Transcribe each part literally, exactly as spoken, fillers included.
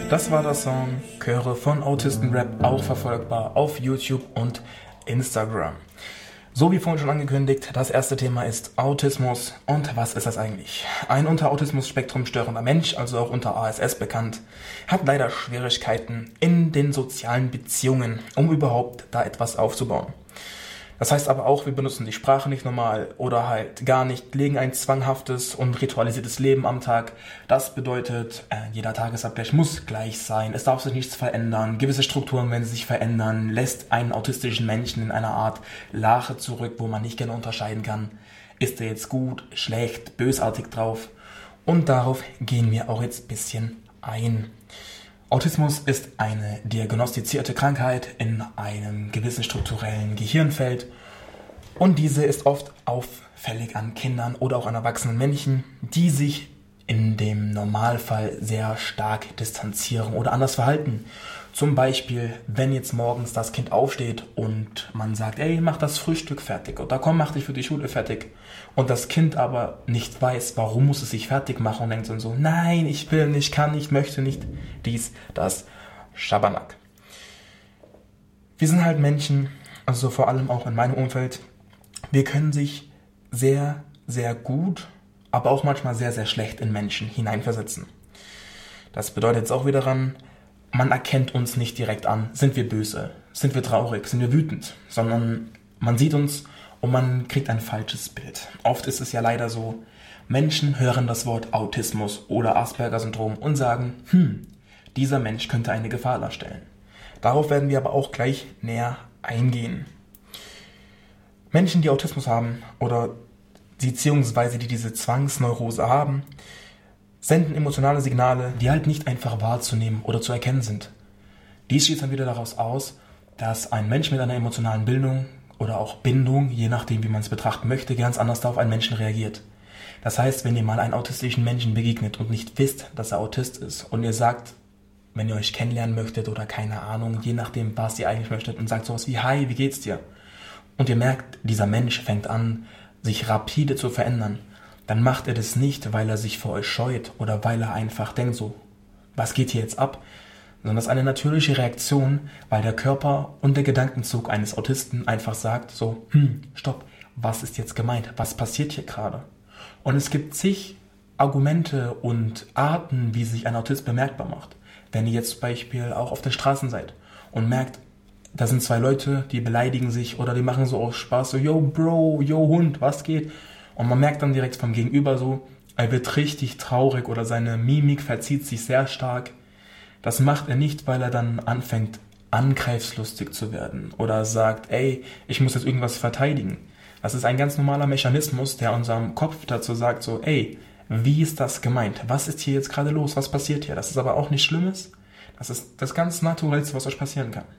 Das war der Song Chöre von Autistenrap, auch verfolgbar auf YouTube und Instagram. So wie vorhin schon angekündigt, das erste Thema ist Autismus. Und was ist das eigentlich? Ein unter Autismus-Spektrum störender Mensch, also auch unter A S S bekannt, hat leider Schwierigkeiten in den sozialen Beziehungen, um überhaupt da etwas aufzubauen. Das heißt aber auch, wir benutzen die Sprache nicht normal oder halt gar nicht, legen ein zwanghaftes und ritualisiertes Leben am Tag. Das bedeutet, äh, jeder Tagesabgleich muss gleich sein, es darf sich nichts verändern, gewisse Strukturen werden sich verändern, lässt einen autistischen Menschen in einer Art Lache zurück, wo man nicht genau unterscheiden kann, ist er jetzt gut, schlecht, bösartig drauf. Und darauf gehen wir auch jetzt ein bisschen ein. Autismus ist eine diagnostizierte Krankheit in einem gewissen strukturellen Gehirnfeld und diese ist oft auffällig an Kindern oder auch an erwachsenen Menschen, die sich in dem Normalfall sehr stark distanzieren oder anders verhalten. Zum Beispiel, wenn jetzt morgens das Kind aufsteht und man sagt, ey, mach das Frühstück fertig oder komm, mach dich für die Schule fertig. Und das Kind aber nicht weiß, warum muss es sich fertig machen und denkt dann so, nein, ich will nicht, kann nicht, möchte nicht, dies, das, Schabernack. Wir sind halt Menschen, also vor allem auch in meinem Umfeld, wir können sich sehr, sehr gut, aber auch manchmal sehr, sehr schlecht in Menschen hineinversetzen. Das bedeutet jetzt auch wieder daran, man erkennt uns nicht direkt an, sind wir böse, sind wir traurig, sind wir wütend, sondern man sieht uns und man kriegt ein falsches Bild. Oft ist es ja leider so, Menschen hören das Wort Autismus oder Asperger-Syndrom und sagen, hm, dieser Mensch könnte eine Gefahr darstellen. Darauf werden wir aber auch gleich näher eingehen. Menschen, die Autismus haben oder beziehungsweise die diese Zwangsneurose haben, senden emotionale Signale, die halt nicht einfach wahrzunehmen oder zu erkennen sind. Dies schließt dann wieder daraus aus, dass ein Mensch mit einer emotionalen Bildung oder auch Bindung, je nachdem wie man es betrachten möchte, ganz anders auf einen Menschen reagiert. Das heißt, wenn ihr mal einen autistischen Menschen begegnet und nicht wisst, dass er Autist ist und ihr sagt, wenn ihr euch kennenlernen möchtet oder keine Ahnung, je nachdem, was ihr eigentlich möchtet und sagt sowas wie, hi, wie geht's dir? Und ihr merkt, dieser Mensch fängt an, sich rapide zu verändern, dann macht er das nicht, weil er sich vor euch scheut oder weil er einfach denkt so, was geht hier jetzt ab? Sondern das ist eine natürliche Reaktion, weil der Körper und der Gedankenzug eines Autisten einfach sagt so, hm, stopp, was ist jetzt gemeint? Was passiert hier gerade? Und es gibt zig Argumente und Arten, wie sich ein Autist bemerkbar macht. Wenn ihr jetzt zum Beispiel auch auf den Straßen seid und merkt, da sind zwei Leute, die beleidigen sich oder die machen so aus Spaß so, yo Bro, yo Hund, was geht? Und man merkt dann direkt vom Gegenüber so, er wird richtig traurig oder seine Mimik verzieht sich sehr stark. Das macht er nicht, weil er dann anfängt, angreifslustig zu werden oder sagt, ey, ich muss jetzt irgendwas verteidigen. Das ist ein ganz normaler Mechanismus, der unserem Kopf dazu sagt so, ey, wie ist das gemeint? Was ist hier jetzt gerade los? Was passiert hier? Das ist aber auch nichts Schlimmes. Das ist das ganz Naturellste, was euch passieren kann.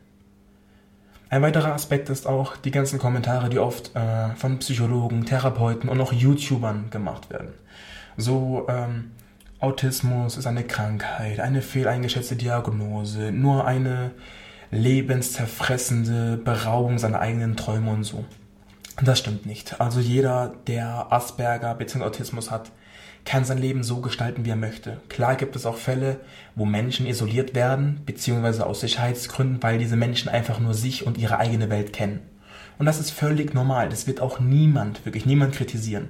Ein weiterer Aspekt ist auch die ganzen Kommentare, die oft äh, von Psychologen, Therapeuten und auch YouTubern gemacht werden. So, ähm, Autismus ist eine Krankheit, eine fehleingeschätzte Diagnose, nur eine lebenszerfressende Beraubung seiner eigenen Träume und so. Das stimmt nicht. Also jeder, der Asperger bzw. Autismus hat, kann sein Leben so gestalten, wie er möchte. Klar gibt es auch Fälle, wo Menschen isoliert werden, beziehungsweise aus Sicherheitsgründen, weil diese Menschen einfach nur sich und ihre eigene Welt kennen. Und das ist völlig normal. Das wird auch niemand, wirklich niemand kritisieren.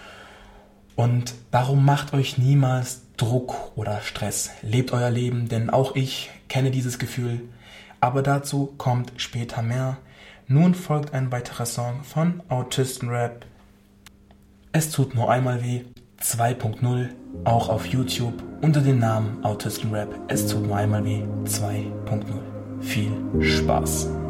Und darum macht euch niemals Druck oder Stress. Lebt euer Leben, denn auch ich kenne dieses Gefühl. Aber dazu kommt später mehr. Nun folgt ein weiterer Song von Autistenrap. Es tut nur einmal weh. zwei Punkt null, auch auf YouTube unter dem Namen Autistenrap. Es tut nur einmal weh. zwei Punkt null. Viel Spaß.